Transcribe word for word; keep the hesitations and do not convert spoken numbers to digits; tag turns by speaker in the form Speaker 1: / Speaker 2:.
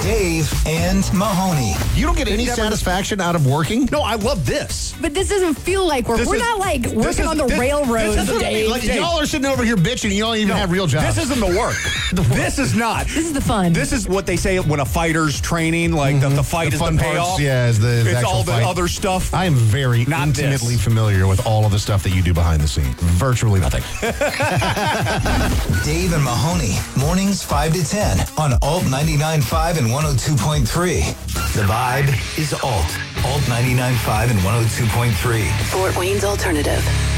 Speaker 1: Dave and Mahoney.
Speaker 2: You don't get any
Speaker 3: never-
Speaker 2: satisfaction out of working?
Speaker 3: No, I love this.
Speaker 4: But this doesn't feel like we're,
Speaker 3: This
Speaker 4: we're
Speaker 3: is-
Speaker 4: not like
Speaker 3: this
Speaker 4: working
Speaker 3: is-
Speaker 4: on the
Speaker 3: this-
Speaker 4: railroads,
Speaker 3: this is-
Speaker 4: Dave.
Speaker 2: Like,
Speaker 3: Dave.
Speaker 2: y'all are sitting over here bitching and you don't even have real jobs.
Speaker 3: This isn't the work. This is not.
Speaker 4: This is the fun.
Speaker 3: This is what they say when a fighter's training, like the, the fight
Speaker 2: The
Speaker 3: is
Speaker 2: fun
Speaker 3: the
Speaker 2: parts,
Speaker 3: payoff.
Speaker 2: yeah, is the- is the
Speaker 3: it's
Speaker 2: actual
Speaker 3: all the
Speaker 2: fight.
Speaker 3: other stuff.
Speaker 2: I am very
Speaker 3: Not
Speaker 2: intimately
Speaker 3: this.
Speaker 2: familiar with all of the stuff that you do behind the scenes. Virtually nothing.
Speaker 1: Dave and Mahoney, mornings five to ten on Alt ninety-nine point five and one oh two point three. The vibe is Alt. Alt ninety-nine point five and one oh two point three.
Speaker 5: Fort Wayne's Alternative.